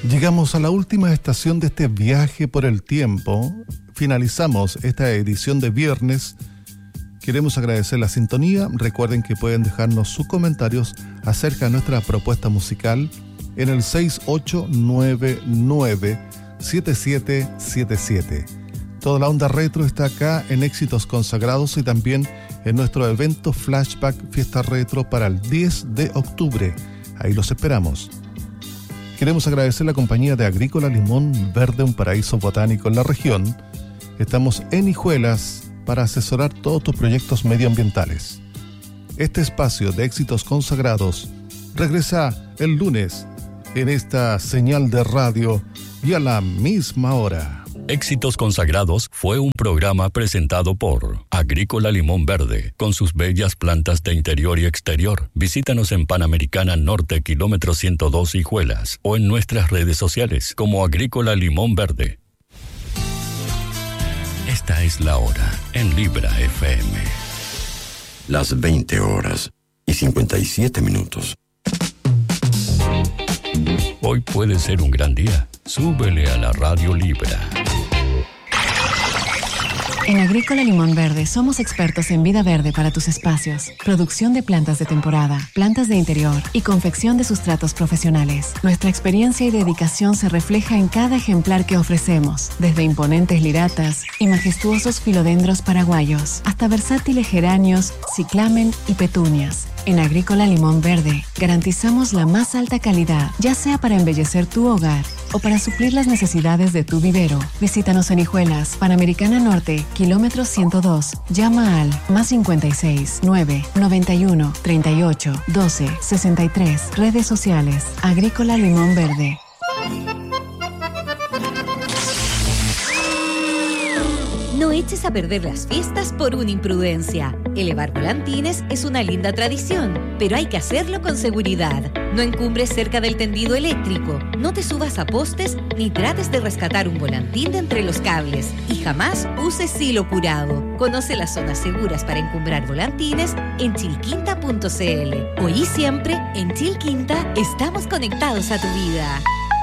Llegamos a la última estación de este viaje por el tiempo. Finalizamos esta edición de viernes. Queremos agradecer la sintonía. Recuerden que pueden dejarnos sus comentarios acerca de nuestra propuesta musical en el 6899-7777. Toda la onda retro está acá en Éxitos Consagrados y también en nuestro evento Flashback Fiesta Retro para el 10 de octubre. Ahí los esperamos. Queremos agradecer la compañía de Agrícola Limón Verde, un paraíso botánico en la región. Estamos en Hijuelas para asesorar todos tus proyectos medioambientales. Este espacio de Éxitos Consagrados regresa el lunes en esta señal de radio y a la misma hora. Éxitos Consagrados fue un programa presentado por Agrícola Limón Verde, con sus bellas plantas de interior y exterior. Visítanos en Panamericana Norte, kilómetro 102 Hijuelas, o en nuestras redes sociales como Agrícola Limón Verde. Esta es la hora en Libra FM. Las 20 horas y 57 minutos. Hoy puede ser un gran día. Súbele a la radio Libra. En Agrícola Limón Verde somos expertos en vida verde para tus espacios, producción de plantas de temporada, plantas de interior y confección de sustratos profesionales. Nuestra experiencia y dedicación se refleja en cada ejemplar que ofrecemos, desde imponentes liratas y majestuosos filodendros paraguayos, hasta versátiles geranios, ciclamen y petunias. En Agrícola Limón Verde garantizamos la más alta calidad, ya sea para embellecer tu hogar o para suplir las necesidades de tu vivero. Visítanos en Hijuelas, Panamericana Norte, kilómetro 102. Llama al +56 9 91 38 12 63. Redes sociales. Agrícola Limón Verde. No eches a perder las fiestas por una imprudencia. Elevar volantines es una linda tradición, pero hay que hacerlo con seguridad. No encumbres cerca del tendido eléctrico, no te subas a postes ni trates de rescatar un volantín de entre los cables y jamás uses silo curado. Conoce las zonas seguras para encumbrar volantines en chilquinta.cl. Hoy y siempre, en Chilquinta, estamos conectados a tu vida.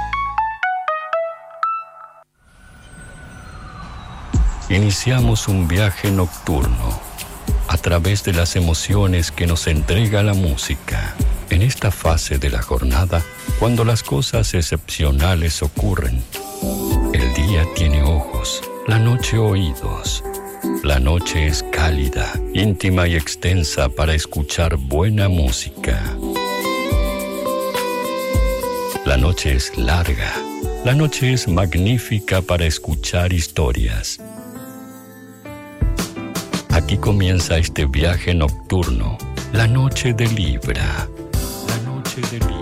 Iniciamos un viaje nocturno a través de las emociones que nos entrega la música. En esta fase de la jornada, cuando las cosas excepcionales ocurren, el día tiene ojos, la noche oídos. La noche es cálida, íntima y extensa para escuchar buena música. La noche es larga, la noche es magnífica para escuchar historias. Aquí comienza este viaje nocturno, la noche de Libra. La noche de Libra.